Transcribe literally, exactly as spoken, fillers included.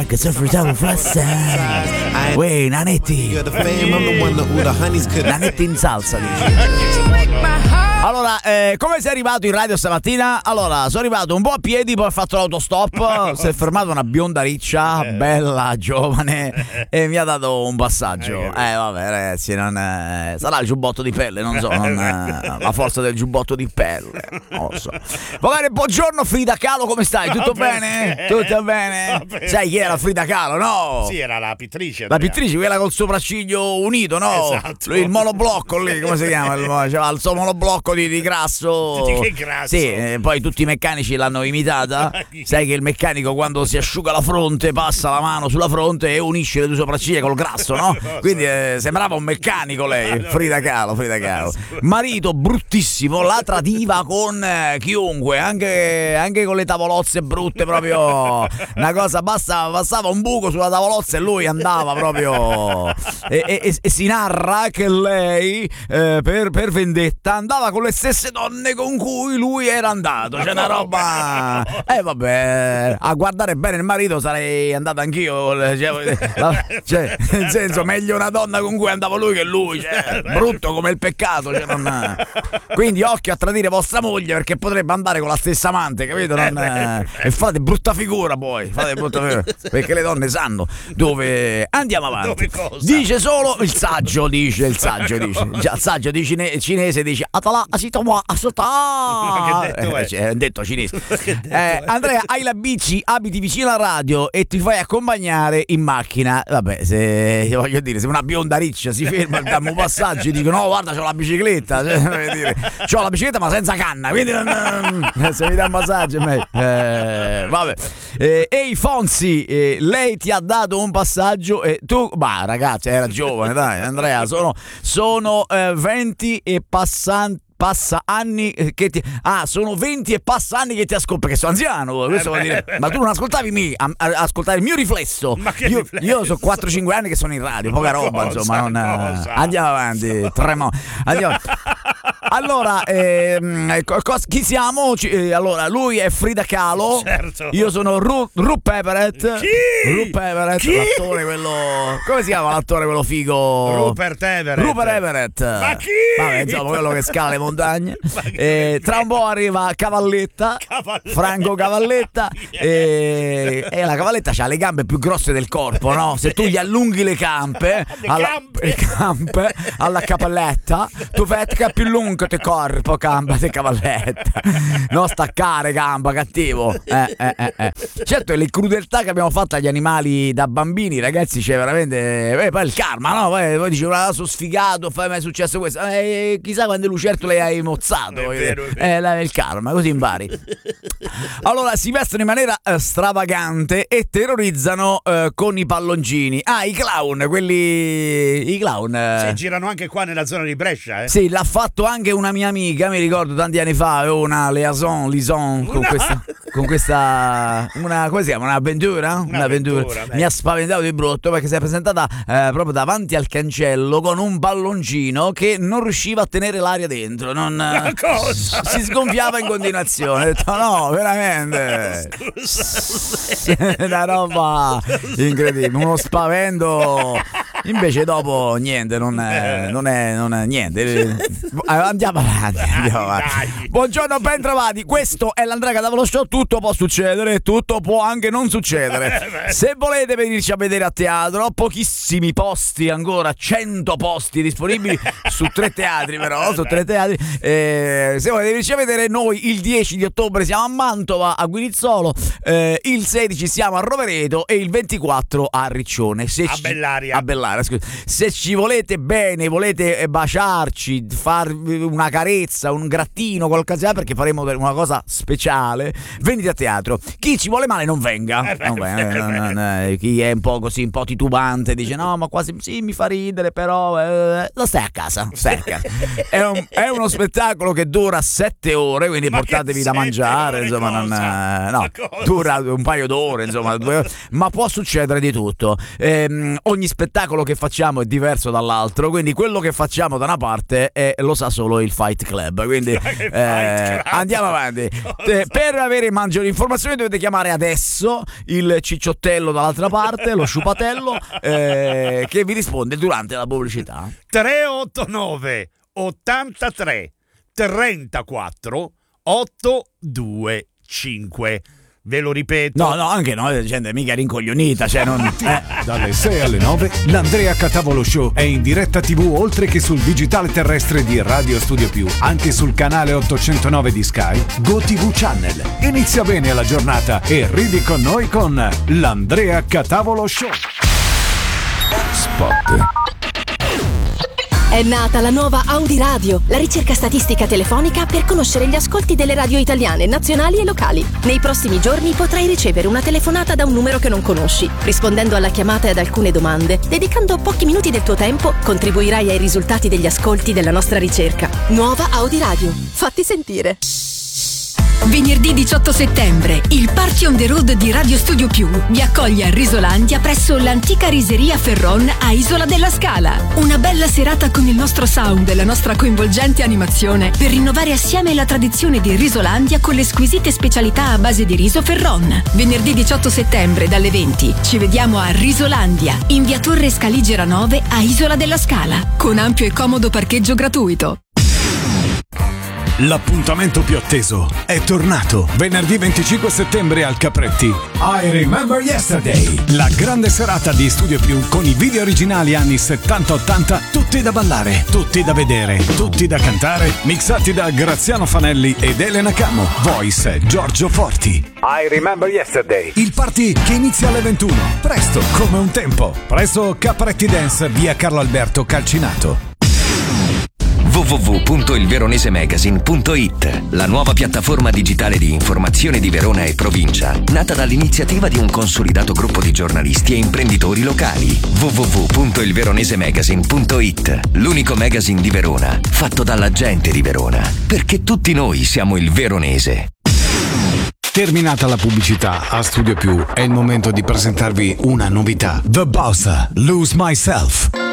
Che soffri un frassa. Uè, nanetti. Nanetti in salsa, dici. Allora, eh, come sei arrivato in radio stamattina? Allora, sono arrivato un po' a piedi, poi ho fatto l'autostop. Si è fermata una bionda riccia, bella, giovane, e mi ha dato un passaggio. Eh, vabbè, ragazzi, non è... sarà il giubbotto di pelle, non so, non è... la forza del giubbotto di pelle, non lo so. Va bene, buongiorno Frida Kahlo, come stai? Tutto bene? Tutto bene? Sai chi era Frida Kahlo, no? Sì, era la pittrice. La pittrice, quella col sopracciglio unito, no? Esatto. Lui, il monoblocco lì, come si chiama? C'era il suo monoblocco di, di grasso. Di che grasso? Sì, eh, poi tutti i meccanici l'hanno imitata. Sai che il meccanico quando si asciuga la fronte passa la mano sulla fronte e unisce le due sopracciglia col grasso, no? Quindi eh, sembrava un meccanico lei, Frida Kahlo, Frida Kahlo. Marito bruttissimo, la tradiva con eh, chiunque, anche, anche con le tavolozze brutte, proprio una cosa, basta, passava un buco sulla tavolozza e lui andava proprio e, e, e si narra che lei eh, per, per vendetta andava con le stesse donne con cui lui era andato. C'è una roba. Eh vabbè, a guardare bene il marito sarei andato anch'io. Cioè, cioè, nel senso, meglio una donna con cui andavo lui che lui. Cioè, brutto come il peccato. Cioè, non... Quindi occhio a tradire vostra moglie, perché potrebbe andare con la stessa amante, capito? Non... E fate brutta figura poi. Fate brutta figura. Perché le donne sanno dove. Andiamo avanti. Dove dice solo il saggio, dice il saggio, dice. Già, il saggio di cine... cinese dice Atala asitoma asota. Che detto è? Eh, è detto cinese. Eh, Andrea, hai la bici, abiti vicino alla radio e ti fai accompagnare in macchina. Vabbè, se voglio dire, se una bionda riccia si ferma, dammi un passaggio e dico no, guarda, c'ho la bicicletta. Cioè, voglio dire, c'ho la bicicletta ma senza canna, quindi non, se mi dà un passaggio è meglio. Eh, vabbè. Eh, Ehi Fonzi, eh, lei ti ha dato un passaggio e tu, bah ragazzi, era giovane, dai Andrea, sono, sono eh, venti e passanti. Passa anni che ti. Ah, sono venti e passa anni che ti ascolto. Perché sono anziano. Questo vuol dire. Ma tu non ascoltavi me, a, a, ascoltare il mio riflesso. Ma che io, riflesso? io sono quattro cinque anni che sono in radio, poca Ma roba, cosa, insomma. Non, cosa? Andiamo avanti. Tremo. Andiamo. Allora, ehm, cos- chi siamo? C- eh, allora, lui è Frida Kahlo. Certo. Io sono Ru, Ru Everett. Chi? Ru Everett, Chi? l'attore quello. Come si chiama l'attore quello figo? Rupert Everett. Rupert Everett. Ma chi? Vabbè, insomma, quello che scala le montagne. Eh, tra un po' arriva Cavalletta, Cavalletta. Franco Cavalletta. E, e la Cavalletta ha le gambe più grosse del corpo, no? Se tu gli allunghi le campe, Le alla, gambe. le campe alla Cavalletta, tu fai che più lungo ti corpo, gamba di Cavalletta. Non staccare gamba, cattivo. Eh, eh, eh, eh. Certo, le crudeltà che abbiamo fatto agli animali da bambini, ragazzi, c'è veramente. Eh, poi il karma, no? Poi, poi dici, ah, sono sfigato, fai mai è successo questo? Eh, chissà quante lucertole le hai mozzato. È vero, è vero. Eh, la- il karma, così impari. Allora, si vestono in maniera eh, stravagante e terrorizzano eh, con i palloncini. Ah, i clown, quelli. I clown. eh. Sì, girano anche qua nella zona di Brescia, eh. Sì, l'ha fatto anche una mia amica, mi ricordo tanti anni fa, avevo una liaison, liaison con Una? questa, con questa, una, come si chiama, un'avventura? Un'avventura, beh. Mi ha spaventato di brutto perché si è presentata eh, proprio davanti al cancello con un palloncino che non riusciva a tenere l'aria dentro, non, Ma cosa? si sgonfiava in continuazione. Ho detto no, veramente. Una roba incredibile, uno spavento. Invece dopo niente, non è, non è, non è niente. Andiamo avanti, andiamo avanti. Dai. Buongiorno, ben trovati. Questo è l'Andrea Cadavolo Show. Tutto può succedere, tutto può anche non succedere. Se volete venirci a vedere a teatro, pochissimi posti ancora, cento posti disponibili su tre teatri, però su tre teatri. Eh, se volete venirci a vedere, noi il dieci di ottobre siamo a Mantova, a Guinizzolo, eh, il sedici siamo a Rovereto e il ventiquattro a Riccione. Se A ci- Bellaria. a Bellaria, scusa. Se ci volete bene, volete eh, baciarci, farvi una carezza, un grattino, qualcosa, perché faremo una cosa speciale, venite a teatro. Chi ci vuole male non venga. Non venga, no, no, no. Chi è un po' così, un po' titubante, dice no, ma quasi sì, mi fa ridere, però eh, lo stai a casa, stai a casa. È, un- è uno spettacolo che dura sette ore, quindi Ma portatevi che da sette mangiare, ore, insomma, non, cosa? eh, no, Ma cosa? dura un paio d'ore, insomma, due ore, ma può succedere di tutto. Ehm, ogni spettacolo singolo che facciamo è diverso dall'altro, quindi quello che facciamo da una parte è, lo sa solo il Fight Club, quindi eh, andiamo avanti. Eh, per avere maggiori informazioni dovete chiamare adesso il cicciottello dall'altra parte, lo sciupatello, eh, che vi risponde durante la pubblicità. tre otto nove ottantatré trentaquattro ottocentoventicinque. Ve lo ripeto. No, no, anche no, la gente è mica rincoglionita, cioè non eh. Dalle sei alle nove l'Andrea Catavolo Show è in diretta tivù, oltre che sul digitale terrestre di Radio Studio Più, anche sul canale ottocentonove di Sky, GoTV Channel. Inizia bene la giornata e ridi con noi con l'Andrea Catavolo Show. Spot. È nata la nuova Audi Radio, la ricerca statistica telefonica per conoscere gli ascolti delle radio italiane, nazionali e locali. Nei prossimi giorni potrai ricevere una telefonata da un numero che non conosci. Rispondendo alla chiamata e ad alcune domande, dedicando pochi minuti del tuo tempo, contribuirai ai risultati degli ascolti della nostra ricerca. Nuova Audi Radio. Fatti sentire. Venerdì diciotto settembre, il Party on the Road di Radio Studio Più vi accoglie a Risolandia presso l'antica riseria Ferron a Isola della Scala. Una bella serata con il nostro sound e la nostra coinvolgente animazione per rinnovare assieme la tradizione di Risolandia con le squisite specialità a base di riso Ferron. Venerdì diciotto settembre dalle venti ci vediamo a Risolandia, in via Torre Scaligera nove a Isola della Scala, con ampio e comodo parcheggio gratuito. L'appuntamento più atteso è tornato venerdì venticinque settembre al Capretti. I Remember Yesterday, la grande serata di Studio Più con i video originali anni settanta ottanta, tutti da ballare, tutti da vedere, tutti da cantare, mixati da Graziano Fanelli ed Elena Camo, voice Giorgio Forti. I Remember Yesterday, il party che inizia alle ventuno, presto come un tempo, presso Capretti Dance, via Carlo Alberto Calcinato. w w w punto il veronese magazine punto i t, la nuova piattaforma digitale di informazione di Verona e provincia, nata dall'iniziativa di un consolidato gruppo di giornalisti e imprenditori locali. w w w punto il veronese magazine punto i t, l'unico magazine di Verona, fatto dalla gente di Verona, perché tutti noi siamo il veronese. Terminata la pubblicità, a Studio Più è il momento di presentarvi una novità. The Boss, Lose Myself.